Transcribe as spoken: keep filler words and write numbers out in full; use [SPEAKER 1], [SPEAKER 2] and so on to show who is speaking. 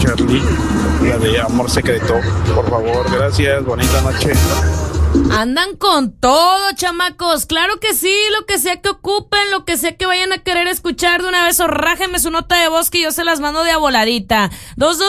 [SPEAKER 1] Charlie, la de Amor Secreto, por favor, gracias, bonita noche.
[SPEAKER 2] Andan con todo, chamacos. Claro que sí, lo que sea que ocupen, lo que sea que vayan a querer escuchar de una vez, o rájenme su nota de voz que yo se las mando de a voladita. Dos, dos